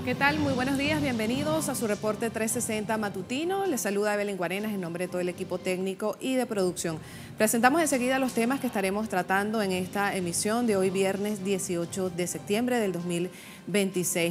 ¿Qué tal? Muy buenos días, bienvenidos a su reporte 360 matutino. Les saluda Evelyn Guarenas en nombre de todo el equipo técnico y de producción. Presentamos enseguida los temas que estaremos tratando en esta emisión de hoy viernes 18 de septiembre del 2026.